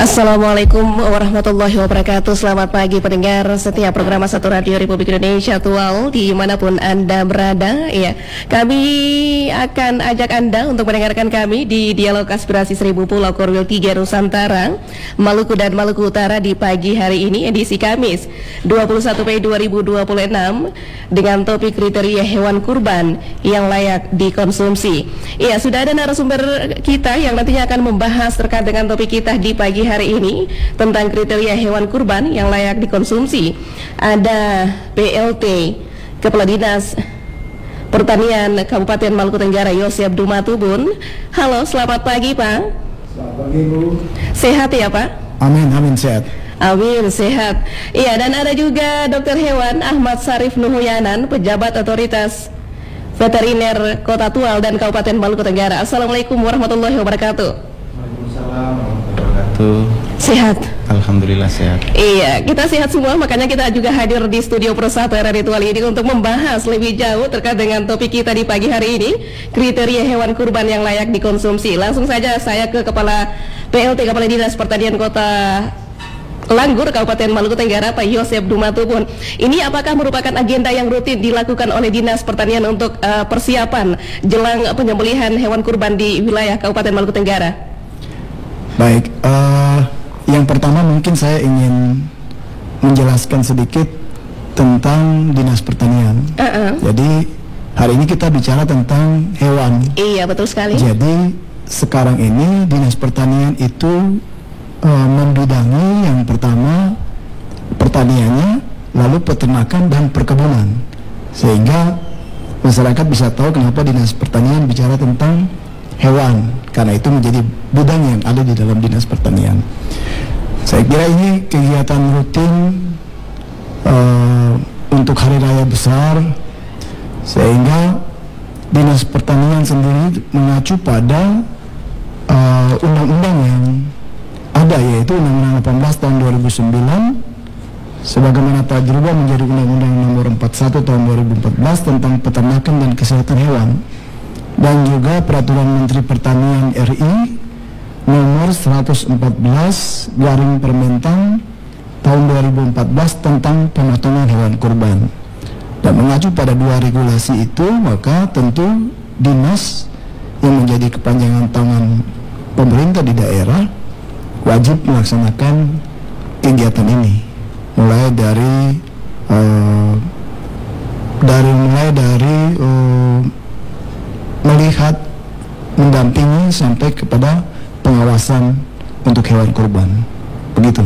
Assalamualaikum warahmatullahi wabarakatuh. Selamat pagi pendengar setiap program Satu Radio Republik Indonesia Tual dimanapun Anda berada. Ya, kami akan ajak Anda untuk mendengarkan kami di Dialog Aspirasi Seribu Pulau Korwil 3 Nusantara, Maluku dan Maluku Utara di pagi hari ini, edisi Kamis 21 Mei 2026, dengan topik kriteria hewan kurban yang layak dikonsumsi. Ya, sudah ada narasumber kita yang nantinya akan membahas terkait dengan topik kita di pagi hari ini tentang kriteria hewan kurban yang layak dikonsumsi. Ada PLT Kepala Dinas Pertanian Kabupaten Maluku Tenggara Yosef Dumatubun. Halo, selamat pagi Pak. Selamat pagi Bu. Sehat ya Pak? Amin, sehat. Amin, sehat. Iya, dan ada juga Dokter Hewan Ahmad Sarif Nuhuyanan, pejabat otoritas veteriner Kota Tual dan Kabupaten Maluku Tenggara. Assalamualaikum warahmatullahi wabarakatuh. Waalaikumsalam warahmatullahi wabarakatuh. Sehat? Alhamdulillah sehat. Iya, kita sehat semua, makanya kita juga hadir di studio Persatu RRI Tual ini untuk membahas lebih jauh terkait dengan topik kita di pagi hari ini, kriteria hewan kurban yang layak dikonsumsi. Langsung saja saya ke Kepala PLT Kepala Dinas Pertanian Kota Langgur, Kabupaten Maluku Tenggara, Pak Yosef Dumatubun. Ini apakah merupakan agenda yang rutin dilakukan oleh Dinas Pertanian untuk persiapan jelang penyembelihan hewan kurban di wilayah Kabupaten Maluku Tenggara? Baik, yang pertama mungkin saya ingin menjelaskan sedikit tentang Dinas Pertanian. Jadi hari ini kita bicara tentang hewan. Iya, betul sekali. Jadi sekarang ini Dinas Pertanian itu membidangi yang pertama pertaniannya, lalu peternakan dan perkebunan, sehingga masyarakat bisa tahu kenapa Dinas Pertanian bicara tentang hewan, karena itu menjadi bidang yang ada di dalam Dinas Pertanian. Saya kira ini kegiatan rutin untuk hari raya besar, sehingga Dinas Pertanian sendiri mengacu pada undang-undang yang ada, yaitu Undang-Undang 18 tahun 2009 sebagaimana telah dirubah menjadi Undang-Undang nomor 41 tahun 2014 tentang peternakan dan kesehatan hewan, dan juga Peraturan Menteri Pertanian RI nomor 114 garing Permentang tahun 2014 tentang pemotongan hewan kurban. Dan mengacu pada dua regulasi itu, maka tentu dinas yang menjadi kepanjangan tangan pemerintah di daerah wajib melaksanakan kegiatan ini, mulai dari melihat, mendampingi sampai kepada pengawasan untuk hewan kurban. Begitu.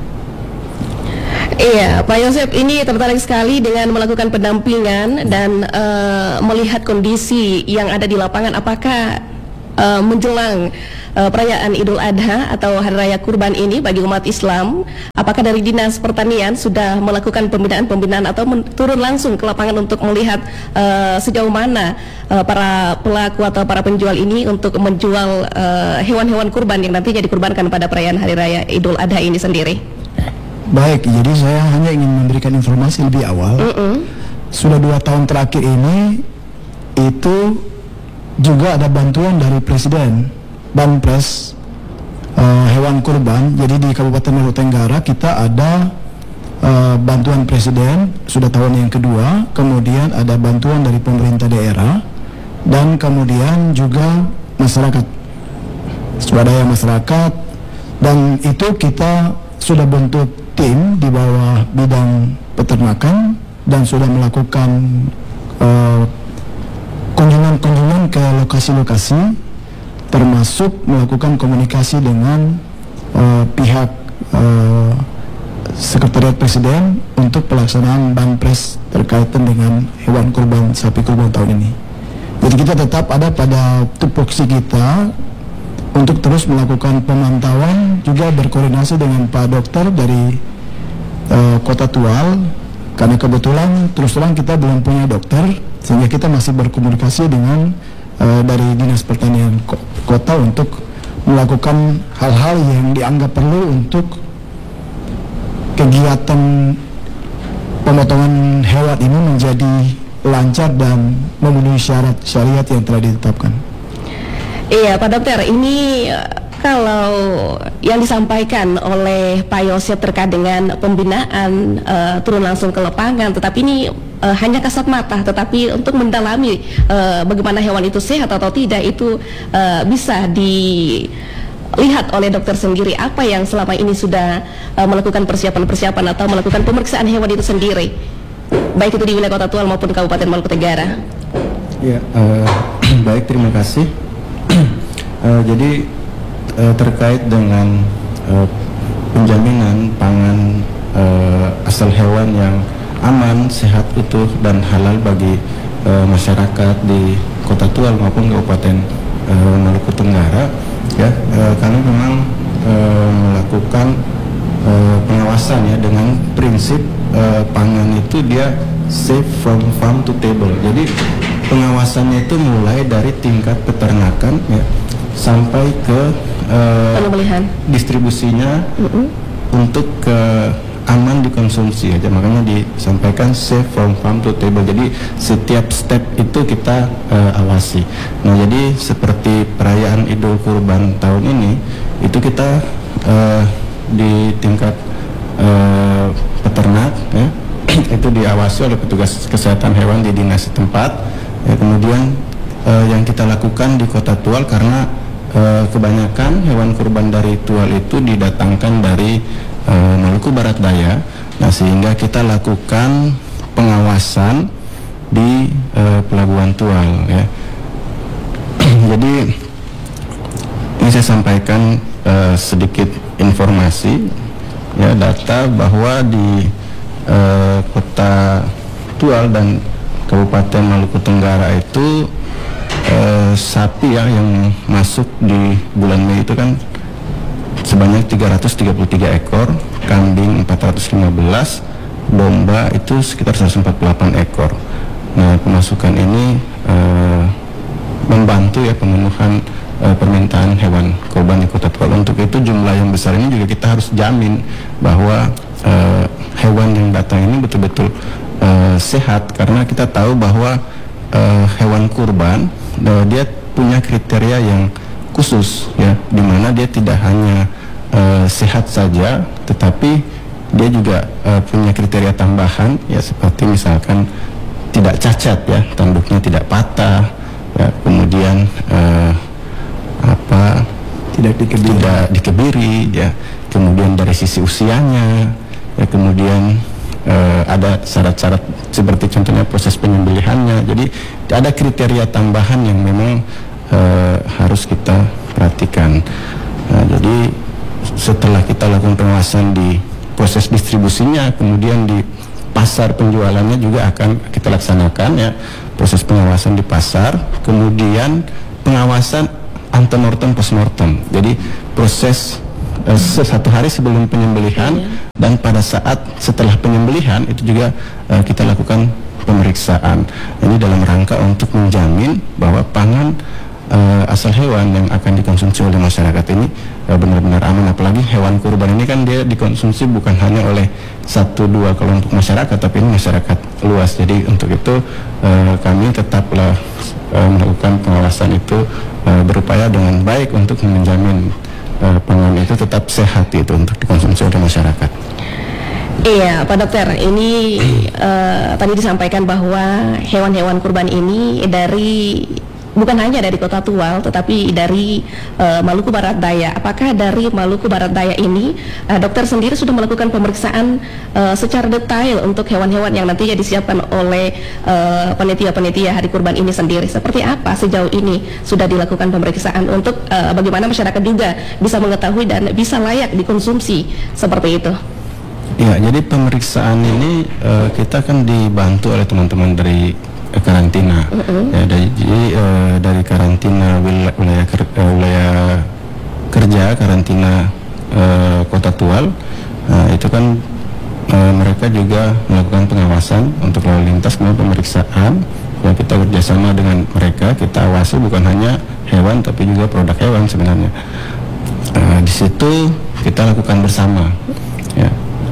Iya, Pak Yosef, ini tertarik sekali dengan melakukan pendampingan dan melihat kondisi yang ada di lapangan. Apakah menjelang perayaan Idul Adha atau Hari Raya Kurban ini bagi umat Islam, apakah dari Dinas Pertanian sudah melakukan pembinaan atau turun langsung ke lapangan untuk melihat sejauh mana para pelaku atau para penjual ini untuk menjual hewan-hewan kurban yang nantinya dikurbankan pada perayaan Hari Raya Idul Adha ini sendiri? Baik, jadi saya hanya ingin memberikan informasi lebih awal. Sudah 2 tahun terakhir ini itu juga ada bantuan dari Presiden, Banpres hewan kurban. Jadi di Kabupaten Maluku Tenggara kita ada bantuan Presiden sudah tahun yang kedua, kemudian ada bantuan dari pemerintah daerah, dan kemudian juga masyarakat, swadaya masyarakat, dan itu kita sudah bentuk tim di bawah bidang peternakan dan sudah melakukan kunjungan ke lokasi-lokasi, termasuk melakukan komunikasi dengan pihak Sekretariat Presiden untuk pelaksanaan Banpres terkaitan dengan hewan kurban sapi kurban tahun ini. Jadi kita tetap ada pada tupoksi kita untuk terus melakukan pemantauan, juga berkoordinasi dengan Pak Dokter dari Kota Tual, karena kebetulan terus terang kita belum punya dokter, sehingga kita masih berkomunikasi dengan dari Dinas Pertanian Kota untuk melakukan hal-hal yang dianggap perlu untuk kegiatan pemotongan hewan ini menjadi lancar dan memenuhi syarat syariat yang telah ditetapkan. Iya, Pak Dokter, ini kalau yang disampaikan oleh Pak Yosep terkait dengan pembinaan turun langsung ke lapangan, tetapi ini hanya kasat mata, tetapi untuk mendalami bagaimana hewan itu sehat atau tidak itu bisa dilihat oleh dokter sendiri. Apa yang selama ini sudah melakukan persiapan-persiapan atau melakukan pemeriksaan hewan itu sendiri, baik itu di wilayah Kota Tual maupun Kabupaten Maluku Tenggara? Ya, baik, terima kasih. Jadi terkait dengan penjaminan pangan asal hewan yang aman, sehat, utuh, dan halal bagi masyarakat di Kota Tual maupun Kabupaten Maluku Tenggara, ya, kami memang melakukan pengawasan ya dengan prinsip pangan itu dia safe from farm to table. Jadi pengawasannya itu mulai dari tingkat peternakan ya sampai ke distribusinya untuk aman dikonsumsi aja, makanya disampaikan safe from farm to table. Jadi setiap step itu kita awasi. Nah, jadi seperti perayaan Idul Kurban tahun ini itu kita di tingkat peternak ya itu diawasi oleh petugas kesehatan hewan di dinas setempat ya. Kemudian yang kita lakukan di Kota Tual, karena kebanyakan hewan kurban dari Tual itu didatangkan dari Maluku Barat Daya, nah sehingga kita lakukan pengawasan di Pelabuhan Tual ya. Jadi ini saya sampaikan sedikit informasi ya, data bahwa di Kota Tual dan Kabupaten Maluku Tenggara itu sapi ya yang masuk di bulan Mei itu kan sebanyak 333 ekor, kambing 415, domba itu sekitar 148 ekor. Nah, pemasukan ini membantu ya pemenuhan permintaan hewan kurban di Kota Tual. Untuk itu jumlah yang besar ini juga kita harus jamin bahwa hewan yang datang ini betul-betul sehat, karena kita tahu bahwa hewan kurban dia punya kriteria yang khusus ya, di mana dia tidak hanya sehat saja, tetapi dia juga punya kriteria tambahan ya, seperti misalkan tidak cacat ya, tanduknya tidak patah ya, kemudian tidak dikebiri ya, kemudian dari sisi usianya ya, kemudian ada syarat-syarat seperti contohnya proses penyembelihannya. Jadi ada kriteria tambahan yang memang harus kita perhatikan. Nah, jadi setelah kita lakukan pengawasan di proses distribusinya, kemudian di pasar penjualannya juga akan kita laksanakan ya, proses pengawasan di pasar, kemudian pengawasan antemortem postmortem. Jadi proses satu hari sebelum penyembelihan dan pada saat setelah penyembelihan itu juga kita lakukan pemeriksaan. Ini dalam rangka untuk menjamin bahwa pangan asal hewan yang akan dikonsumsi oleh masyarakat ini benar-benar aman. Apalagi hewan kurban ini kan dia dikonsumsi bukan hanya oleh 1-2 kelompok masyarakat, tapi ini masyarakat luas. Jadi untuk itu kami tetaplah melakukan pengawasan itu, berupaya dengan baik untuk menjamin pangan itu tetap sehat itu untuk dikonsumsi oleh masyarakat. Iya, Pak Dokter, ini tadi disampaikan bahwa hewan-hewan kurban ini bukan hanya dari Kota Tual, tetapi dari Maluku Barat Daya. Apakah dari Maluku Barat Daya ini, dokter sendiri sudah melakukan pemeriksaan secara detail untuk hewan-hewan yang nantinya disiapkan oleh panitia-panitia hari kurban ini sendiri? Seperti apa sejauh ini sudah dilakukan pemeriksaan untuk bagaimana masyarakat juga bisa mengetahui dan bisa layak dikonsumsi seperti itu? Ya, jadi pemeriksaan ini kita kan dibantu oleh teman-teman dari karantina. Ya, dari karantina wilayah kerja, karantina Kota Tual, itu kan mereka juga melakukan pengawasan untuk lalu lintas, kemudian pemeriksaan yang kita kerjasama dengan mereka, kita awasi bukan hanya hewan tapi juga produk hewan sebenarnya. Di situ kita lakukan bersama. Ya,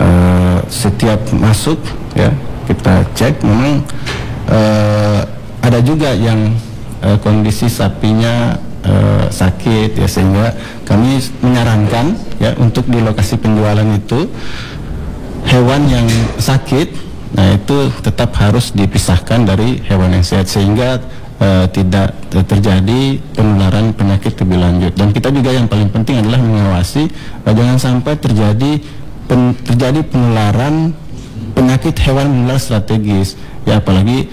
setiap masuk ya kita cek, memang ada juga yang kondisi sapinya sakit ya, sehingga kami menyarankan ya untuk di lokasi penjualan itu hewan yang sakit, nah itu tetap harus dipisahkan dari hewan yang sehat sehingga tidak terjadi penularan penyakit lebih lanjut. Dan kita juga yang paling penting adalah mengawasi jangan sampai terjadi penularan penyakit hewan menular strategis ya, apalagi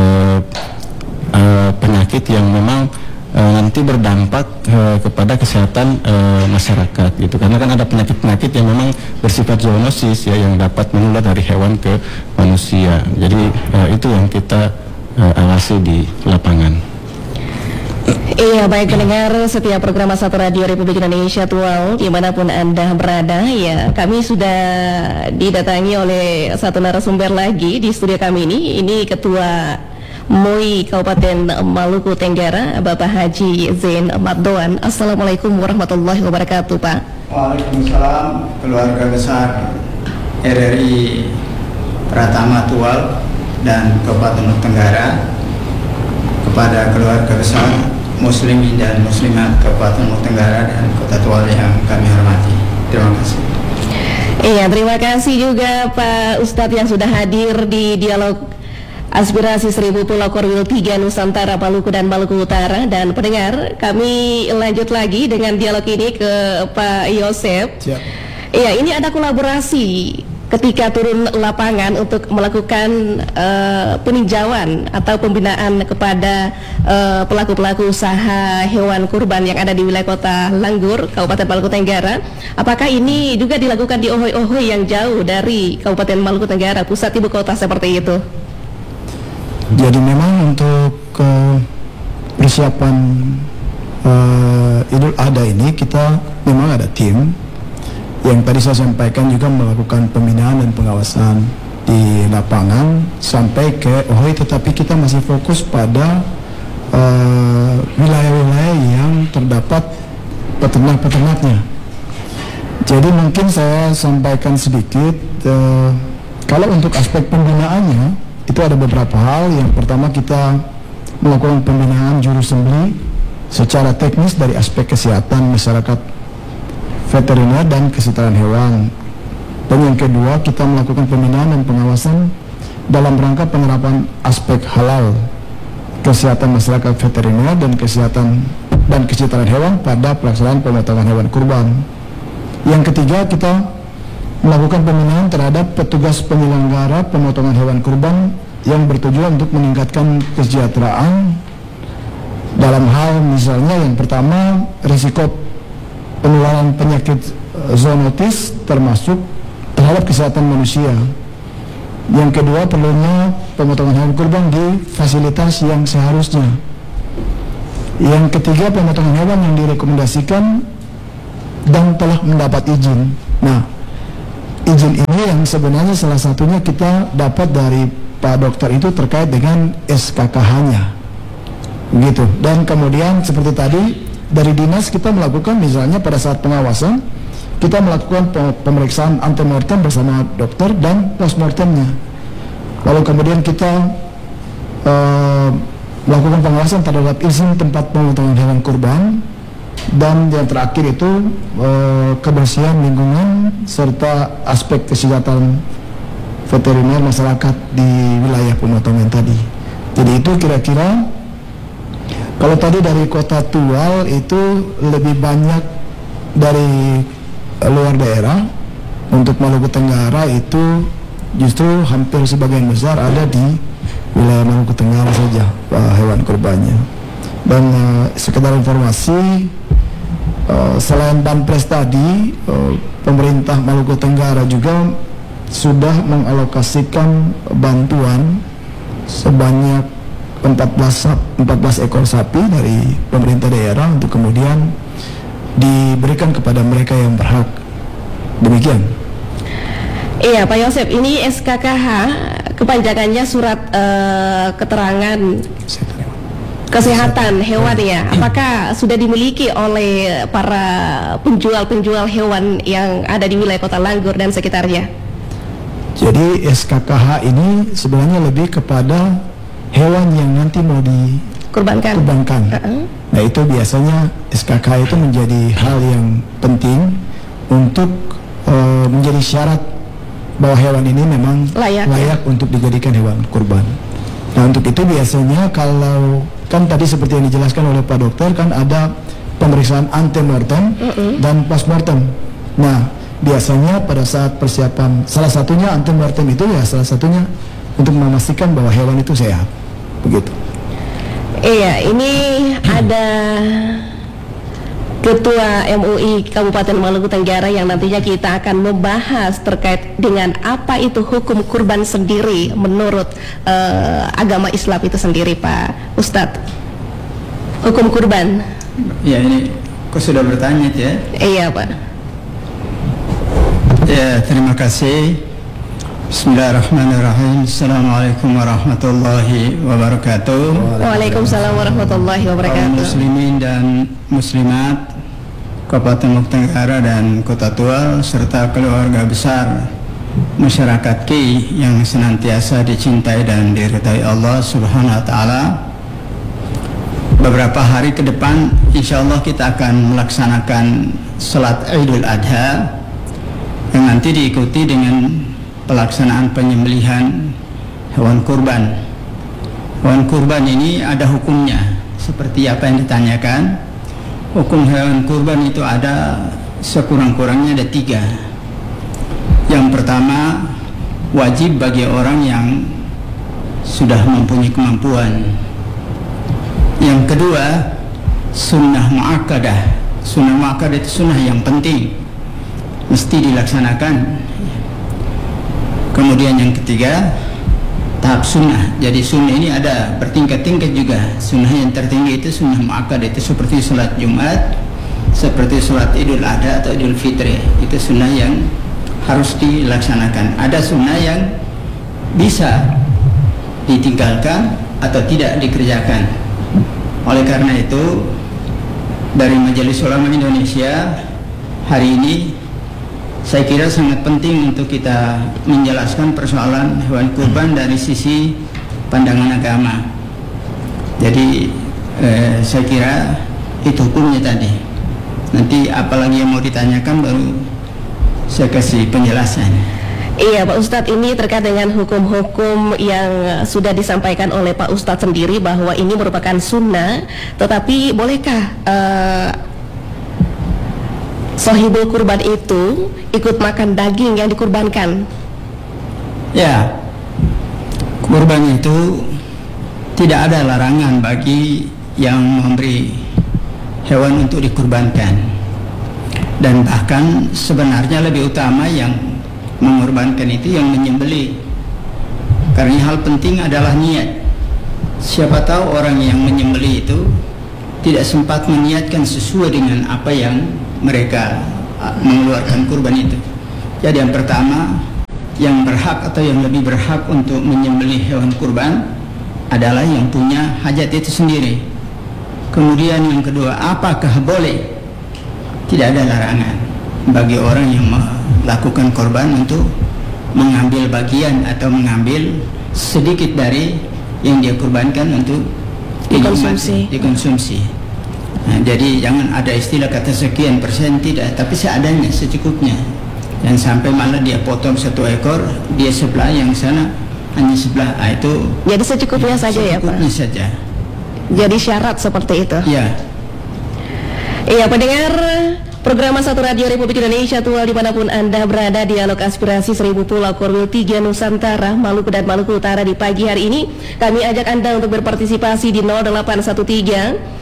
penyakit yang memang nanti berdampak kepada kesehatan masyarakat gitu, karena kan ada penyakit-penyakit yang memang bersifat zoonosis ya, yang dapat menular dari hewan ke manusia. Jadi itu yang kita awasi di lapangan. Iya, baik pendengar setiap program Satu Radio Republik Indonesia Tual dimanapun Anda berada, ya kami sudah didatangi oleh satu narasumber lagi di studio kami ini Ketua MUI Kabupaten Maluku Tenggara, Bapak Haji Zain Mardoan. Assalamualaikum warahmatullahi wabarakatuh, Pak. Waalaikumsalam, keluarga besar RRI Pratama Tual dan Kabupaten Maluku Tenggara, kepada keluarga besar Muslimin dan Muslimat Kabupaten Maluku Tenggara dan Kota Tual yang kami hormati. Terima kasih. Iya, terima kasih juga Pak Ustadz yang sudah hadir di dialog Aspirasi Seribu Pulau Korwil 3 Nusantara, Maluku dan Maluku Utara. Dan pendengar, kami lanjut lagi dengan dialog ini ke Pak Yosep. Iya, ini ada kolaborasi ketika turun lapangan untuk melakukan peninjauan atau pembinaan kepada pelaku-pelaku usaha hewan kurban yang ada di wilayah Kota Langgur, Kabupaten Maluku Tenggara. Apakah ini juga dilakukan di Ohoy-Ohoy yang jauh dari Kabupaten Maluku Tenggara, pusat ibu kota seperti itu? Jadi memang untuk persiapan Idul Adha ini kita memang ada tim yang tadi saya sampaikan juga melakukan pembinaan dan pengawasan di lapangan sampai ke Ohoy, tetapi kita masih fokus pada wilayah-wilayah yang terdapat peternak-peternaknya. Jadi mungkin saya sampaikan sedikit, kalau untuk aspek pembinaannya itu ada beberapa hal. Yang pertama, kita melakukan pembinaan juru sembelih secara teknis dari aspek kesehatan masyarakat veteriner dan kesetaraan hewan. Dan yang kedua, kita melakukan pembinaan dan pengawasan dalam rangka penerapan aspek halal, kesehatan masyarakat veteriner dan kesehatan dan kesetaraan hewan pada pelaksanaan pemotongan hewan kurban. Yang ketiga, kita melakukan pembinaan terhadap petugas penyelenggara pemotongan hewan kurban yang bertujuan untuk meningkatkan kesejahteraan dalam hal misalnya yang pertama risiko penularan penyakit zoonotis termasuk terhadap kesehatan manusia. Yang kedua, perlunya pemotongan hewan kurban di fasilitas yang seharusnya. Yang ketiga, pemotongan hewan yang direkomendasikan dan telah mendapat izin. Nah, izin ini yang sebenarnya salah satunya kita dapat dari Pak Dokter itu terkait dengan SKKH-nya, gitu. Dan kemudian seperti tadi dari dinas kita melakukan misalnya pada saat pengawasan kita melakukan pemeriksaan antemortem bersama dokter dan postmortemnya. Lalu kemudian kita melakukan pengawasan terhadap izin tempat pemotongan hewan kurban. Dan yang terakhir itu kebersihan lingkungan serta aspek kesehatan veteriner masyarakat di wilayah pemotongan tadi. Jadi itu kira-kira kalau tadi dari Kota Tual itu lebih banyak dari luar daerah. Untuk Maluku Tenggara itu justru hampir sebagian besar ada di wilayah Maluku Tenggara saja hewan kurbannya. Dan sekedar informasi, selain Banpres tadi, pemerintah Maluku Tenggara juga sudah mengalokasikan bantuan sebanyak 14 ekor sapi dari pemerintah daerah untuk kemudian diberikan kepada mereka yang berhak. Demikian. Iya, Pak Yosep, ini SKKH kepanjangannya surat keterangan kesehatan hewan ya. Apakah sudah dimiliki oleh para penjual-penjual hewan yang ada di wilayah Kota Langgur dan sekitarnya? Jadi SKKH ini sebenarnya lebih kepada hewan yang nanti mau kurbankan. Nah itu biasanya SKK itu menjadi hal yang penting untuk menjadi syarat bahwa hewan ini memang layak untuk dijadikan hewan kurban. Nah untuk itu biasanya kalau kan tadi seperti yang dijelaskan oleh Pak Dokter kan ada pemeriksaan antemortem dan postmortem. Nah biasanya pada saat persiapan salah satunya antemortem itu ya salah satunya untuk memastikan bahwa hewan itu sehat, begitu. Iya, ini ada Ketua MUI Kabupaten Maluku Tenggara yang nantinya kita akan membahas terkait dengan apa itu hukum kurban sendiri menurut agama Islam itu sendiri, Pak Ustadz. Hukum kurban. Ya, ini kok sudah bertanya ya? Iya, Pak. Ya, terima kasih. Bismillahirrahmanirrahim. Assalamualaikum warahmatullahi wabarakatuh. Waalaikumsalam warahmatullahi wabarakatuh. Kaum muslimin dan muslimat Kabupaten Maluku Tenggara dan Kota Tual serta keluarga besar masyarakat KI yang senantiasa dicintai dan diridhai Allah Subhanahu wa taala. Beberapa hari ke depan insyaallah kita akan melaksanakan salat Idul Adha yang nanti diikuti dengan pelaksanaan penyembelihan hewan kurban. Hewan kurban ini ada hukumnya seperti apa yang ditanyakan. Hukum hewan kurban itu ada sekurang-kurangnya ada 3. Yang pertama, wajib bagi orang yang sudah mempunyai kemampuan. Yang kedua, sunnah muakkadah. Sunnah muakkadah itu sunnah yang penting, mesti dilaksanakan. Kemudian yang ketiga, tahap sunnah. Jadi sunnah ini ada bertingkat-tingkat juga. Sunnah yang tertinggi itu sunnah muakkad, itu seperti sholat Jumat, seperti sholat Idul Adha atau Idul Fitri. Itu sunnah yang harus dilaksanakan. Ada sunnah yang bisa ditinggalkan atau tidak dikerjakan. Oleh karena itu, dari Majelis Ulama Indonesia hari ini saya kira sangat penting untuk kita menjelaskan persoalan hewan kurban dari sisi pandangan agama. Jadi saya kira itu hukumnya tadi. Nanti apalagi yang mau ditanyakan baru saya kasih penjelasan. Iya Pak Ustadz, ini terkait dengan hukum-hukum yang sudah disampaikan oleh Pak Ustadz sendiri bahwa ini merupakan sunnah. Tetapi bolehkah sahibul kurban itu ikut makan daging yang dikurbankan? Ya, kurban itu tidak ada larangan bagi yang memberi hewan untuk dikurbankan. Dan bahkan sebenarnya lebih utama yang mengorbankan itu yang menyembelih. Karena hal penting adalah niat. Siapa tahu orang yang menyembelih itu tidak sempat meniatkan sesuai dengan apa yang mereka mengeluarkan kurban itu. Jadi yang pertama, yang berhak atau yang lebih berhak untuk menyembelih hewan kurban adalah yang punya hajat itu sendiri. Kemudian yang kedua, apakah boleh? Tidak ada larangan bagi orang yang melakukan korban untuk mengambil bagian atau mengambil sedikit dari yang dia kurbankan untuk dikonsumsi. Nah, jadi jangan ada istilah kata sekian persen, tidak, tapi seadanya, secukupnya. Dan sampai malah dia potong 1 ekor, dia sebelah, yang sana hanya sebelah. Nah, itu jadi secukupnya saja ya Pak? Secukupnya saja. Jadi syarat seperti itu? Ya. Iya, pendengar program Satu Radio Republik Indonesia Tual dimanapun Anda berada, Dialog Aspirasi 1000 Pulau Korwil 3 Nusantara, Maluku dan Maluku Utara di pagi hari ini. Kami ajak Anda untuk berpartisipasi di 0813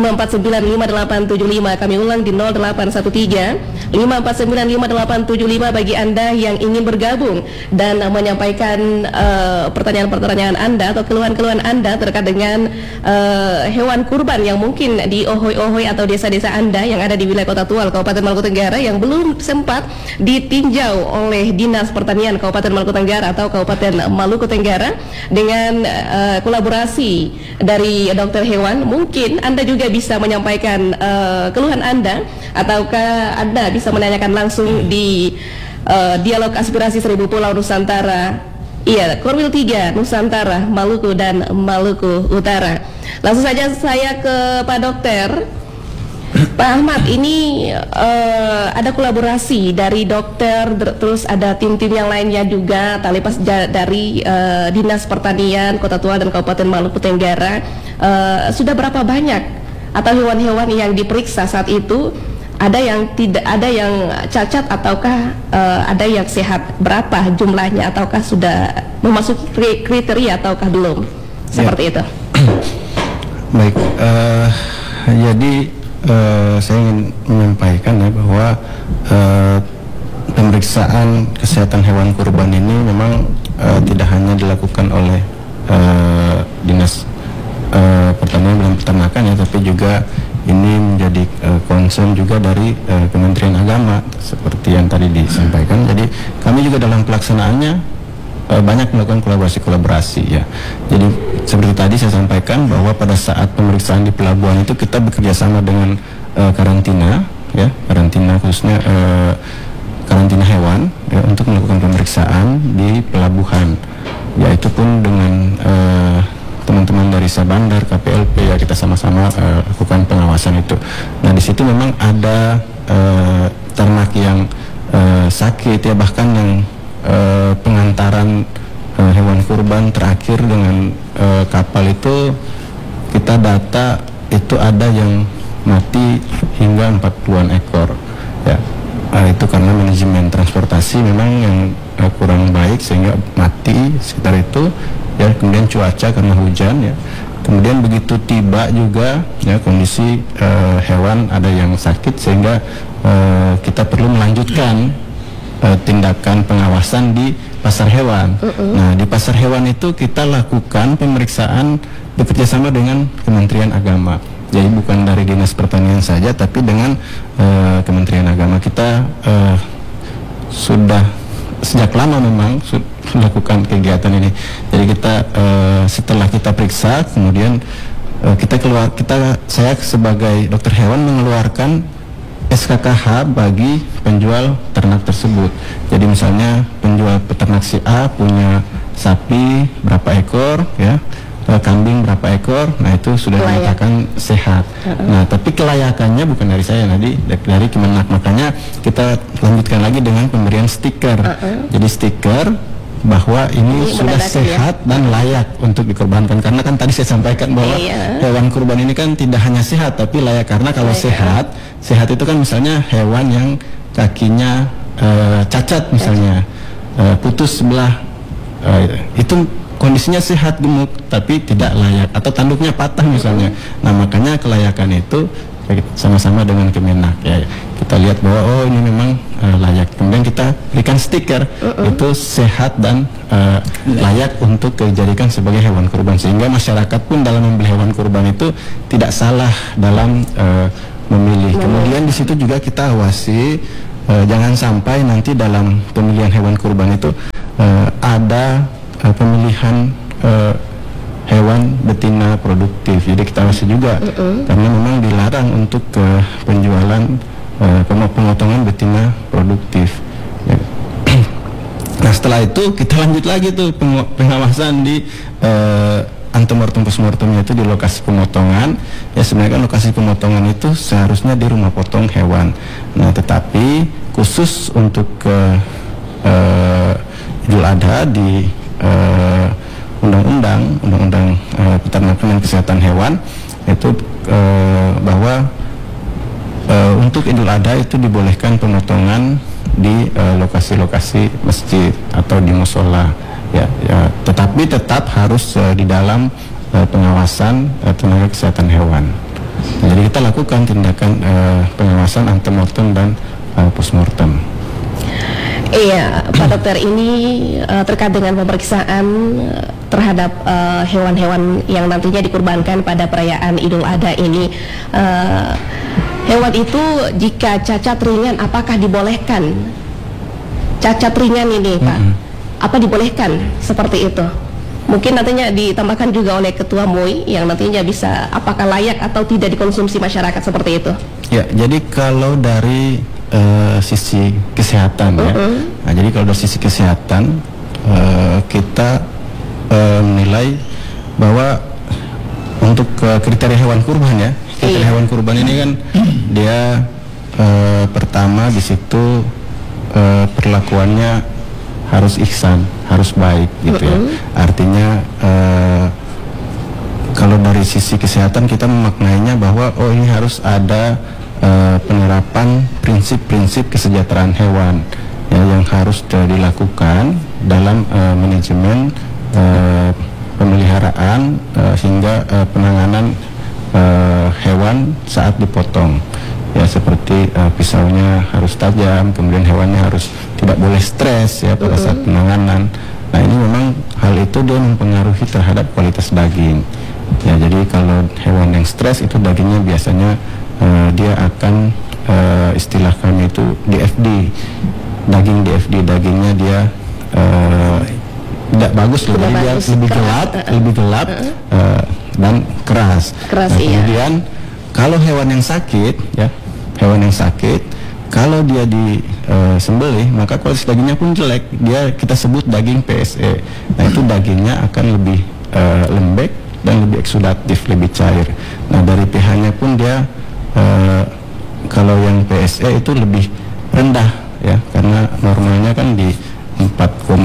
5495875. Kami ulang di 0813 5495875 bagi Anda yang ingin bergabung dan menyampaikan pertanyaan-pertanyaan Anda atau keluhan-keluhan Anda terkait dengan hewan kurban yang mungkin di Ohoi-Ohoi atau desa-desa Anda yang ada di wilayah Kota Tual, Kabupaten Maluku Tenggara, yang belum sempat ditinjau oleh Dinas Pertanian Kabupaten Maluku Tenggara atau Kabupaten Maluku Tenggara. Dengan kolaborasi dari dokter hewan, mungkin Anda juga bisa menyampaikan keluhan Anda, ataukah Anda bisa menanyakan langsung di Dialog Aspirasi 1000 Pulau Nusantara, iya, Korwil 3 Nusantara, Maluku dan Maluku Utara. Langsung saja saya ke Pak Dokter. Pak Ahmad, ini ada kolaborasi dari dokter, terus ada tim-tim yang lainnya juga, talipas dari Dinas Pertanian Kota Tua dan Kabupaten Maluku Tenggara. Sudah berapa banyak atau hewan-hewan yang diperiksa saat itu? Ada yang tidak, ada yang cacat ataukah ada yang sehat? Berapa jumlahnya? Ataukah sudah memasuki kriteria ataukah belum? Seperti itu. Baik, jadi saya ingin menyampaikan ya bahwa pemeriksaan kesehatan hewan kurban ini memang tidak hanya dilakukan oleh Dinas Pertanian dan Peternakan ya, tapi juga ini menjadi concern juga dari Kementerian Agama seperti yang tadi disampaikan. Jadi kami juga dalam pelaksanaannya banyak melakukan kolaborasi ya. Jadi seperti tadi saya sampaikan bahwa pada saat pemeriksaan di pelabuhan itu kita bekerja sama dengan karantina ya, karantina khususnya karantina hewan ya, untuk melakukan pemeriksaan di pelabuhan. Yaitu pun dengan teman-teman dari Sabandar, KPLP ya, kita sama-sama lakukan pengawasan itu. Nah di situ memang ada ternak yang sakit ya, bahkan yang pengantaran hewan kurban terakhir dengan kapal itu kita data itu ada yang mati hingga 40-an ekor ya. Itu karena manajemen transportasi memang yang kurang baik sehingga mati sekitar itu ya. Kemudian cuaca karena hujan ya, kemudian begitu tiba juga ya kondisi hewan ada yang sakit sehingga kita perlu melanjutkan tindakan pengawasan di pasar hewan. Nah di pasar hewan itu kita lakukan pemeriksaan bekerjasama dengan Kementerian Agama. Jadi bukan dari Dinas Pertanian saja, tapi dengan Kementerian Agama. Kita sudah sejak lama memang melakukan kegiatan ini. Jadi kita setelah kita periksa, kemudian saya sebagai dokter hewan mengeluarkan SKKH bagi penjual ternak tersebut. Jadi misalnya penjual peternak si A punya sapi berapa ekor ya, kambing berapa ekor, nah itu sudah dinyatakan sehat. Nah tapi kelayakannya bukan dari saya, dari Kemenak. Makanya kita lanjutkan lagi dengan pemberian stiker. Jadi stiker bahwa ini sudah sehat ya, dan layak untuk dikorbankan. Karena kan tadi saya sampaikan bahwa hewan kurban ini kan tidak hanya sehat tapi layak. Karena kalau sehat itu kan misalnya hewan yang kakinya cacat misalnya, putus sebelah, itu kondisinya sehat gemuk tapi tidak layak, atau tanduknya patah misalnya. Nah makanya kelayakan itu sama-sama dengan Kemenak ya, kita lihat bahwa oh ini memang layak, kemudian kita berikan stiker itu sehat dan layak untuk dijadikan sebagai hewan kurban, sehingga masyarakat pun dalam membeli hewan kurban itu tidak salah dalam memilih. Kemudian di situ juga kita awasi jangan sampai nanti dalam pemilihan hewan kurban itu ada pemilihan hewan betina produktif. Jadi kita awasi juga karena memang dilarang untuk penjualan pemotongan betina produktif ya. Nah setelah itu kita lanjut lagi tuh pengawasan di antemortem postmortemnya itu di lokasi pemotongan ya. Sebenarnya kan lokasi pemotongan itu seharusnya di rumah potong hewan. Nah tetapi khusus untuk Idul Adha di Undang-Undang Peternakan dan Kesehatan Hewan itu bahwa untuk Idul Adha itu dibolehkan pemotongan di lokasi-lokasi masjid atau di musola ya, tetapi tetap harus di dalam pengawasan tenaga kesehatan hewan. Jadi kita lakukan tindakan pengawasan antemortem dan postmortem. Iya, Pak Dokter, ini terkait dengan pemeriksaan terhadap hewan-hewan yang nantinya dikurbankan pada perayaan Idul Adha ini. Hewan itu jika cacat ringan, apakah dibolehkan? Cacat ringan ini, Pak, apa dibolehkan seperti itu? Mungkin nantinya ditambahkan juga oleh Ketua MUI yang nantinya bisa apakah layak atau tidak dikonsumsi masyarakat seperti itu? Ya, jadi kalau dari sisi kesehatan ya. Nah, jadi kalau dari sisi kesehatan kita menilai bahwa untuk kriteria hewan kurban ya. Kriteria hewan kurban ini kan dia pertama di situ perlakuannya harus ihsan, harus baik gitu ya. Artinya kalau dari sisi kesehatan kita memaknainya bahwa ini harus ada penerapan prinsip-prinsip kesejahteraan hewan ya, yang harus dilakukan dalam manajemen pemeliharaan hingga penanganan hewan saat dipotong ya, seperti pisaunya harus tajam, kemudian hewannya harus tidak boleh stres ya pada saat penanganan. Nah ini memang hal itu dia mempengaruhi terhadap kualitas daging ya. Jadi kalau hewan yang stres itu dagingnya biasanya dia akan istilah kami itu DFD, daging DFD, dagingnya dia tidak bagus loh, jadi dia lebih gelap dan keras. Nah, kemudian kalau hewan yang sakit ya, hewan yang sakit kalau dia disembelih maka kualitas dagingnya pun jelek, dia kita sebut daging PSE. Nah itu dagingnya akan lebih lembek dan lebih eksudatif, lebih cair. Nah dari pH-nya pun dia kalau yang PSE itu lebih rendah ya, karena normalnya kan di 4,5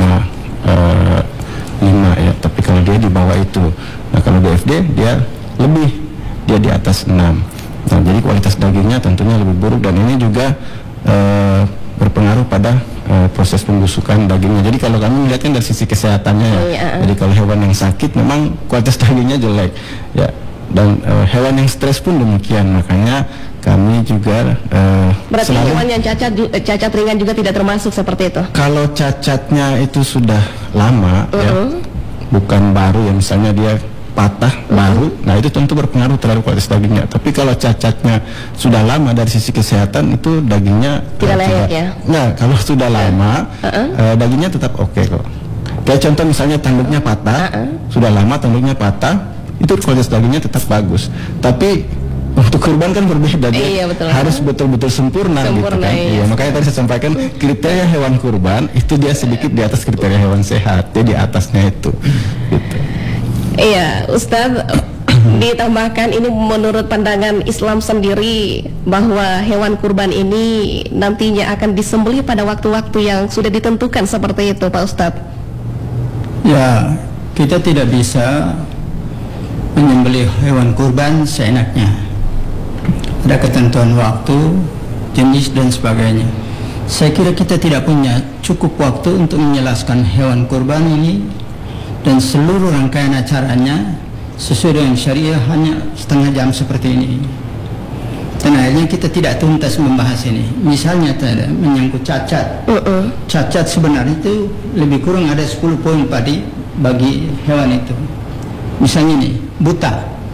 ya, tapi kalau dia di bawah itu. Nah kalau DFD dia di atas 6. Nah jadi kualitas dagingnya tentunya lebih buruk, dan ini juga berpengaruh pada proses pembusukan dagingnya. Jadi kalau kami melihatnya dari sisi kesehatannya ya, jadi kalau hewan yang sakit memang kualitas dagingnya jelek ya, dan hewan yang stres pun demikian. Makanya kami juga berarti hewan yang cacat ringan juga tidak termasuk seperti itu. Kalau cacatnya itu sudah lama ya, bukan baru ya, misalnya dia patah baru, nah itu tentu berpengaruh terhadap kualitas dagingnya. Tapi kalau cacatnya sudah lama dari sisi kesehatan itu dagingnya tidak layak ya. Nah kalau sudah lama dagingnya tetap oke kok. Kayak contoh misalnya tanduknya patah, sudah lama tanduknya patah, itu kualitas dagingnya tetap bagus. Tapi untuk kurban kan berbeda, harus betul-betul sempurna gitu kan. Iya, makanya tadi saya sampaikan kriteria hewan kurban itu dia sedikit di atas kriteria hewan sehat, dia di atasnya itu gitu. Iya, Ustadz, ditambahkan ini menurut pandangan Islam sendiri bahwa hewan kurban ini nantinya akan disembelih pada waktu-waktu yang sudah ditentukan seperti itu, Pak Ustadz. Ya, kita tidak bisa menyembelih hewan kurban seenaknya. Ada ketentuan waktu, jenis dan sebagainya. Saya kira kita tidak punya cukup waktu untuk menjelaskan hewan kurban ini dan seluruh rangkaian acaranya sesuai dengan syariah hanya setengah jam seperti ini. Dan akhirnya kita tidak tuntas membahas ini. Misalnya tadi menyangkut cacat. Cacat sebenarnya itu lebih kurang ada 10 poin bagi hewan itu. Misalnya ini, buta,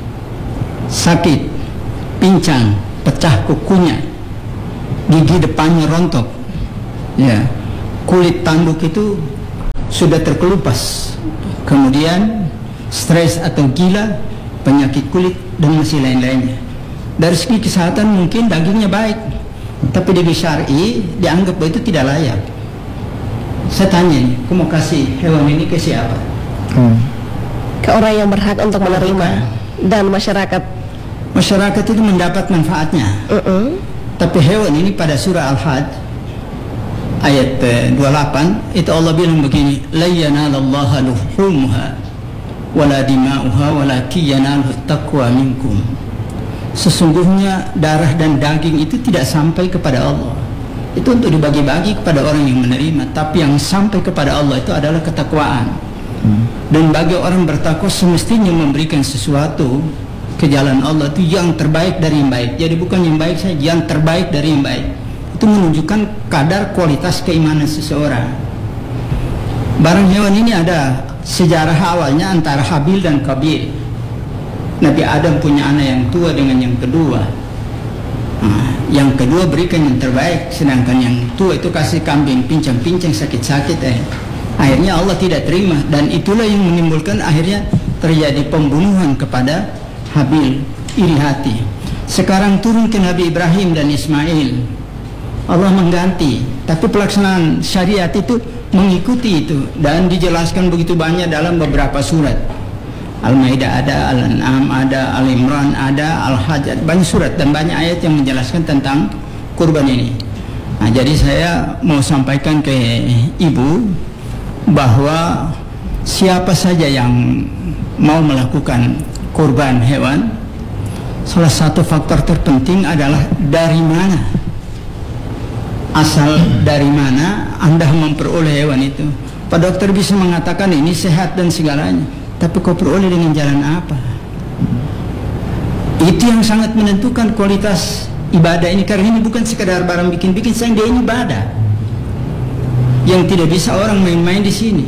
sakit, pincang, pecah kukunya, gigi depannya rontok, ya, kulit tanduk itu sudah terkelupas, kemudian stres atau gila, penyakit kulit dan masih lain-lainnya. Dari segi kesehatan mungkin dagingnya baik, tapi dari syar'i dianggap itu tidak layak. Saya tanya nih, aku mau kasih hewan ini ke siapa? Ke orang yang berhak untuk menerima dan masyarakat. Masyarakat itu mendapat manfaatnya. Tapi hewan ini pada surah Al-Hajj ayat 28 itu Allah bilang begini, la yanalallaha luhumha wala dima'uha walakin yanaluhu taqwa minkum. Sesungguhnya darah dan daging itu tidak sampai kepada Allah. Itu untuk dibagi-bagi kepada orang yang menerima, tapi yang sampai kepada Allah itu adalah ketakwaan. Dan bagi orang bertakwa semestinya memberikan sesuatu ke jalan Allah itu yang terbaik dari yang baik. Jadi bukan yang baik saja, yang terbaik dari yang baik. Itu menunjukkan kadar kualitas keimanan seseorang. Barang hewan ini ada sejarah awalnya antara Habil dan Qabil. Nabi Adam punya anak yang tua dengan yang kedua. Yang kedua berikan yang terbaik, sedangkan yang tua itu kasih kambing pincang-pincang sakit-sakit. Akhirnya Allah tidak terima, dan itulah yang menimbulkan akhirnya terjadi pembunuhan kepada Habil, iri hati. Sekarang turun ke Nabi Ibrahim dan Ismail, Allah mengganti, tapi pelaksanaan syariat itu mengikuti itu dan dijelaskan begitu banyak dalam beberapa surat. Al-Maidah ada, Al-An'am ada, Al-Imran ada, Al-Hajj, banyak surat dan banyak ayat yang menjelaskan tentang kurban ini. Nah, jadi saya mau sampaikan ke ibu bahwa siapa saja yang mau melakukan kurban hewan, salah satu faktor terpenting adalah dari mana, asal dari mana Anda memperoleh hewan itu. Pak dokter bisa mengatakan ini sehat dan segalanya, tapi kau peroleh dengan jalan apa? Itu yang sangat menentukan kualitas ibadah ini, karena ini bukan sekadar barang bikin-bikin, sayang dia ini ibadah yang tidak bisa orang main-main di sini.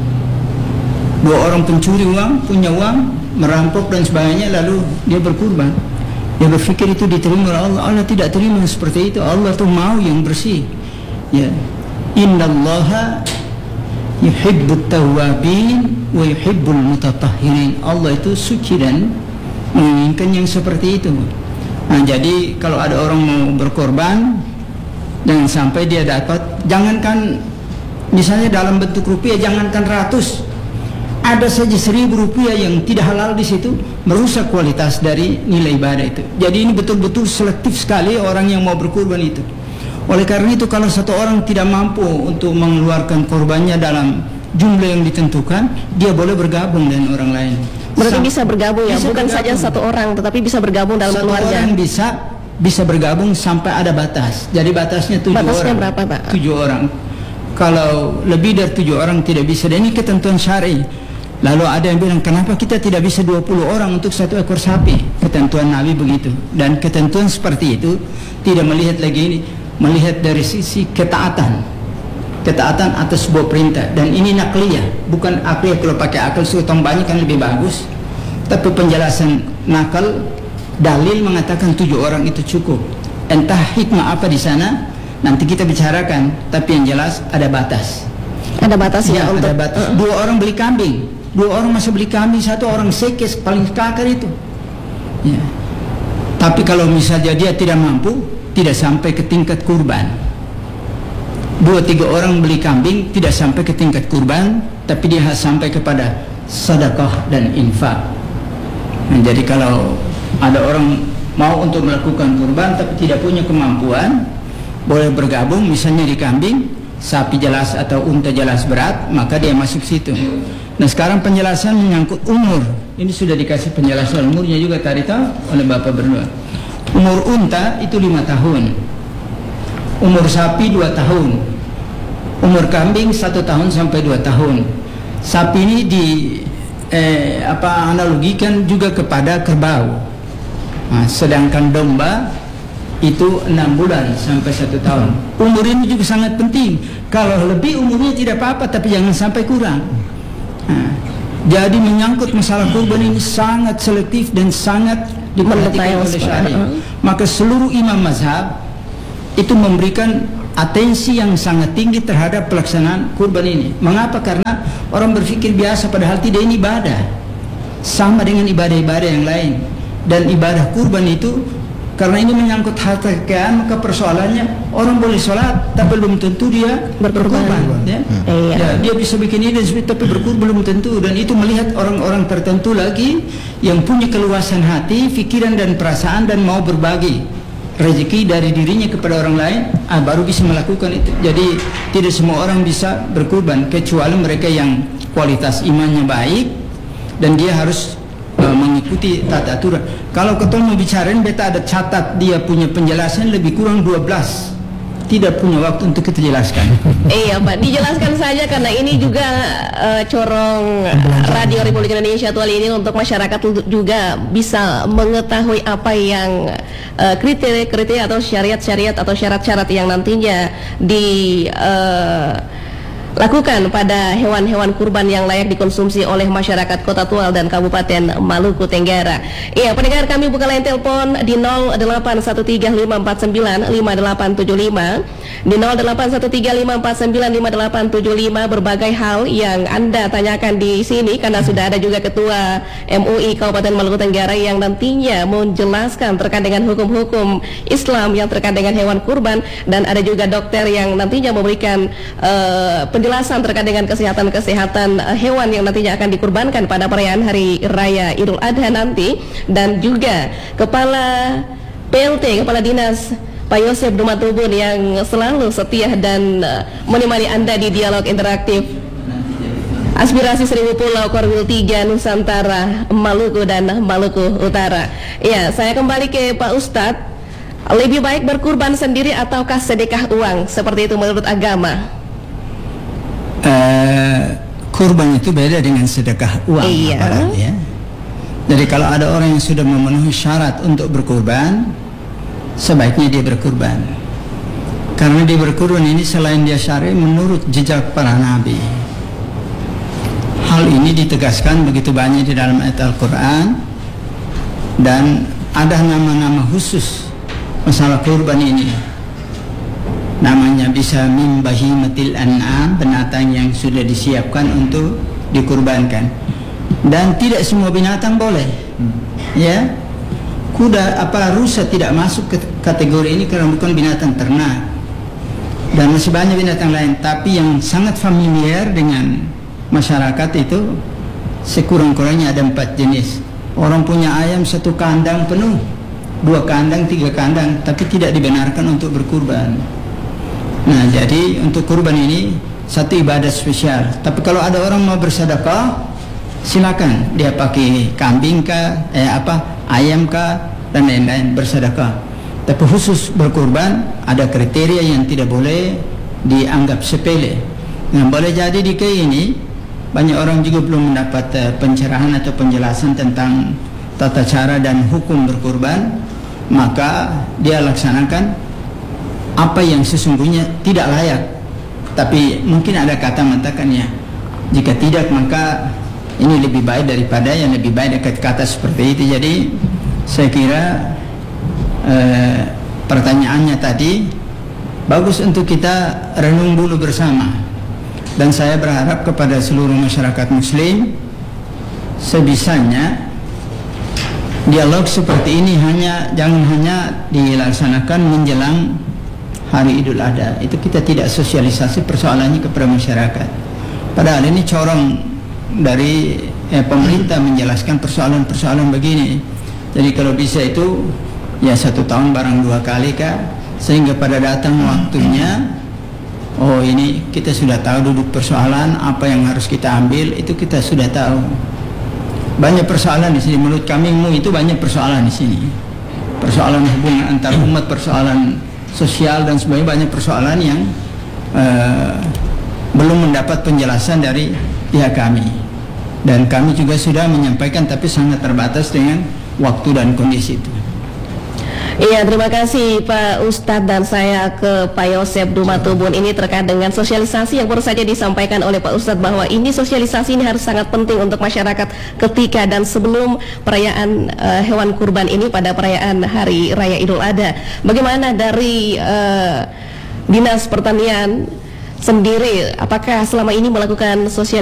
Dua orang pencuri uang, punya uang, merampok dan sebagainya, lalu dia berkurban. Dia berpikir itu diterima oleh Allah. Allah tidak terima seperti itu. Allah tuh mau yang bersih. Ya, Innallaha yuhibbut tawwabin wa yuhibbul mutatahhirin. Allah itu suci dan menginginkan yang seperti itu. Nah, jadi kalau ada orang mau berkorban, jangan sampai dia dapat, jangankan misalnya dalam bentuk rupiah, jangankan ratus, ada saja 1.000 rupiah yang tidak halal di situ, merusak kualitas dari nilai ibadah itu. Jadi ini betul-betul selektif sekali orang yang mau berkorban itu. Oleh karena itu, kalau satu orang tidak mampu untuk mengeluarkan korbannya dalam jumlah yang ditentukan, dia boleh bergabung dengan orang lain. Berarti bisa bergabung ya, bisa bukan bergabung. saja satu orang, tetapi bisa bergabung dalam Satu keluarga. orang bisa bergabung sampai ada batas. Jadi batasnya 7 Batasnya orang. berapa, Pak? 7 orang. Kalau lebih dari 7 orang tidak bisa. Dan ini ketentuan syar'i. Lalu ada yang bilang, kenapa kita tidak bisa 20 orang untuk 1 ekor sapi? Ketentuan Nabi begitu. Dan ketentuan seperti itu tidak melihat lagi ini, melihat dari sisi ketaatan atas sebuah perintah. Dan ini nakliyah, bukan akliyah. Kalau pakai akal sutong banyak kan lebih bagus, tapi penjelasan nakal, dalil mengatakan 7 orang itu cukup. Entah hikmah apa di sana, nanti kita bicarakan. Tapi yang jelas ada batas. Ada batasnya Ya, untuk ada batas. 2 orang beli kambing, 2 orang masih beli kambing, 1 orang sekes paling kakar itu. Ya. Tapi kalau misalnya dia tidak mampu, tidak sampai ke tingkat kurban. 2-3 orang beli kambing tidak sampai ke tingkat kurban, tapi dia sampai kepada sedekah dan infak. Nah, jadi kalau ada orang mau untuk melakukan kurban tapi tidak punya kemampuan, boleh bergabung misalnya di kambing, sapi jelas atau unta jelas berat, maka dia masuk situ. Nah, sekarang penjelasan menyangkut umur. Ini sudah dikasih penjelasan umurnya juga tadi oleh Bapak berdua. Umur unta itu 5 tahun, umur sapi 2 tahun, umur kambing 1 tahun sampai 2 tahun. Sapi ini analogikan juga kepada kerbau. Nah, sedangkan domba itu 6 bulan sampai 1 tahun. Umur ini juga sangat penting. Kalau lebih umurnya tidak apa-apa, tapi jangan sampai kurang. Nah, jadi menyangkut masalah kurban ini sangat selektif dan sangat diperhatikan oleh syariat. Maka seluruh imam mazhab itu memberikan atensi yang sangat tinggi terhadap pelaksanaan kurban ini. Mengapa? Karena orang berpikir biasa, padahal tidak, ini ibadah sama dengan ibadah-ibadah yang lain. Dan ibadah kurban itu, karena ini menyangkut harta kekayaan, maka persoalannya orang boleh sholat tapi belum tentu dia berkurban. Ya? Ya, dia bisa bikin ini tapi berkurban belum tentu. Dan itu melihat orang-orang tertentu lagi yang punya keluasan hati, pikiran dan perasaan, dan mau berbagi rezeki dari dirinya kepada orang lain, baru bisa melakukan itu. Jadi tidak semua orang bisa berkurban, kecuali mereka yang kualitas imannya baik dan dia harus mengikuti tata aturan. Kalau ketua mau bicarain, beta ada catat, dia punya penjelasan lebih kurang 12. Tidak punya waktu untuk kita jelaskan. Iya Pak, dijelaskan saja karena ini juga corong Radio Republik Indonesia Tual ini untuk masyarakat juga bisa mengetahui apa yang kriteria atau syariat-syariat atau syarat-syarat yang nantinya lakukan pada hewan-hewan kurban yang layak dikonsumsi oleh masyarakat Kota Tual dan Kabupaten Maluku Tenggara. Iya, pendengar, kami buka line telepon di 081354958875, di 081354958875. Berbagai hal yang Anda tanyakan di sini karena sudah ada juga Ketua MUI Kabupaten Maluku Tenggara yang nantinya menjelaskan terkait dengan hukum-hukum Islam yang terkait dengan hewan kurban, dan ada juga dokter yang nantinya memberikan penjelasan penjelasan terkait dengan kesehatan hewan yang nantinya akan dikurbankan pada perayaan Hari Raya Idul Adha nanti, dan juga Kepala PLT, Kepala Dinas Pak Yosef Dumatubun yang selalu setia dan menemani Anda di dialog interaktif Aspirasi Seribu Pulau Korwil 3 Nusantara, Maluku dan Maluku Utara. Ya, saya kembali ke Pak Ustadz. Lebih baik berkurban sendiri ataukah sedekah uang? Seperti itu menurut agama. Kurban itu beda dengan sedekah uang. Iya. Ya. Jadi kalau ada orang yang sudah memenuhi syarat untuk berkurban, sebaiknya dia berkurban. Karena dia berkurban ini selain dia syar'i menurut jejak para nabi. Hal ini ditegaskan begitu banyak di dalam ayat Al-Quran, dan ada nama-nama khusus masalah kurban ini. Namanya bisa min bahimatil an'am, binatang yang sudah disiapkan untuk dikurbankan. Dan tidak semua binatang boleh. Ya. Kuda rusa tidak masuk ke kategori ini karena bukan binatang ternak. Dan masih banyak binatang lain, tapi yang sangat familiar dengan masyarakat itu sekurang-kurangnya ada 4 jenis. Orang punya ayam 1 kandang penuh, 2 kandang, 3 kandang, tapi tidak dibenarkan untuk berkurban. Nah, jadi untuk kurban ini satu ibadah spesial. Tapi kalau ada orang mau bersedekah, silakan dia pakai kambing kah, ayam kah, dan lain-lain bersedekah. Tapi khusus berkurban ada kriteria yang tidak boleh dianggap sepele. Nah, boleh jadi di KI ini banyak orang juga belum mendapat pencerahan atau penjelasan tentang tata cara dan hukum berkurban, maka dia laksanakan apa yang sesungguhnya tidak layak. Tapi mungkin ada kata mengatakannya, jika tidak maka ini lebih baik daripada yang lebih baik, dekat kata seperti itu. Jadi saya kira pertanyaannya tadi bagus untuk kita renung dulu bersama. Dan saya berharap kepada seluruh masyarakat muslim, sebisanya dialog seperti ini jangan hanya dilaksanakan menjelang Hari Idul Adha. Itu kita tidak sosialisasi persoalannya kepada masyarakat. Padahal ini corong dari pemerintah menjelaskan persoalan-persoalan begini. Jadi kalau bisa itu ya 1 tahun barang 2 kali kah, sehingga pada datang waktunya, oh ini kita sudah tahu duduk persoalan apa yang harus kita ambil, itu kita sudah tahu. Banyak persoalan di sini, menurut kami itu banyak persoalan di sini. Persoalan hubungan antar umat, persoalan sosial dan sebagainya, banyak persoalan yang belum mendapat penjelasan dari pihak kami. Dan kami juga sudah menyampaikan, tapi sangat terbatas dengan waktu dan kondisi itu. Iya, terima kasih Pak Ustadz, dan saya ke Pak Yosef Dumatubun ini terkait dengan sosialisasi yang baru saja disampaikan oleh Pak Ustadz, bahwa ini sosialisasi ini harus sangat penting untuk masyarakat ketika dan sebelum perayaan hewan kurban ini pada perayaan Hari Raya Idul Adha. Bagaimana dari Dinas Pertanian sendiri, apakah selama ini melakukan sosialisasi